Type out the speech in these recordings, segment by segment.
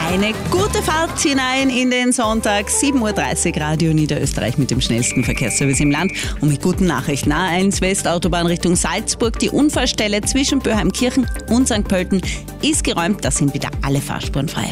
Eine gute Fahrt hinein in den Sonntag, 7.30 Uhr, Radio Niederösterreich mit dem schnellsten Verkehrsservice im Land und mit guten Nachrichten. A1 Westautobahn Richtung Salzburg. Die Unfallstelle zwischen Böheimkirchen und St. Pölten ist geräumt. Da sind wieder alle Fahrspuren frei.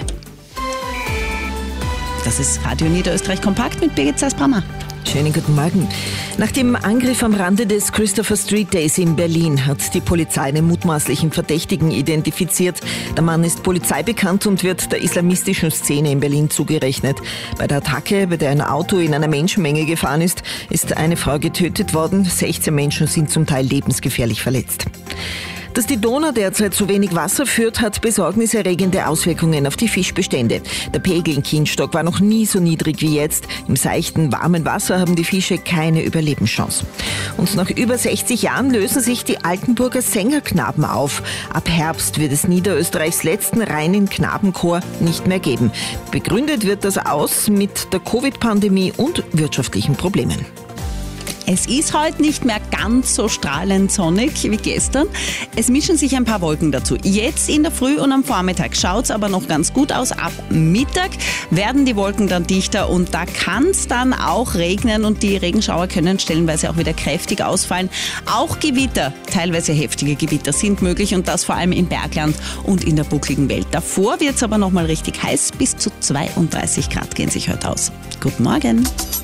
Das ist Radio Niederösterreich kompakt mit Birgit Sass-Brammer. Schönen guten Morgen. Nach dem Angriff am Rande des Christopher Street Days in Berlin hat die Polizei einen mutmaßlichen Verdächtigen identifiziert. Der Mann ist polizeibekannt und wird der islamistischen Szene in Berlin zugerechnet. Bei der Attacke, bei der ein Auto in einer Menschenmenge gefahren ist eine Frau getötet worden. 16 Menschen sind zum Teil lebensgefährlich verletzt. Dass die Donau derzeit so wenig Wasser führt, hat besorgniserregende Auswirkungen auf die Fischbestände. Der Pegel in Kienstock war noch nie so niedrig wie jetzt. Im seichten, warmen Wasser haben die Fische keine Überlebenschance. Und nach über 60 Jahren lösen sich die Altenburger Sängerknaben auf. Ab Herbst wird es Niederösterreichs letzten reinen Knabenchor nicht mehr geben. Begründet wird das mit der Covid-Pandemie und wirtschaftlichen Problemen. Es ist heute nicht mehr ganz so strahlend sonnig wie gestern. Es mischen sich ein paar Wolken dazu. Jetzt in der Früh und am Vormittag schaut es aber noch ganz gut aus. Ab Mittag werden die Wolken dann dichter und da kann es dann auch regnen und die Regenschauer können stellenweise auch wieder kräftig ausfallen. Auch Gewitter, teilweise heftige Gewitter sind möglich und das vor allem im Bergland und in der buckligen Welt. Davor wird es aber noch mal richtig heiß. Bis zu 32 Grad gehen sich heute aus. Guten Morgen.